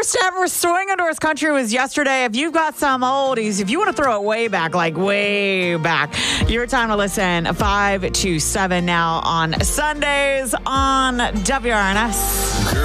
first ever Swing Indoors Country was yesterday. If you've got some oldies, if you want to throw it way back, like way back, your time to listen, 5 to 7 now on Sundays on WRNS.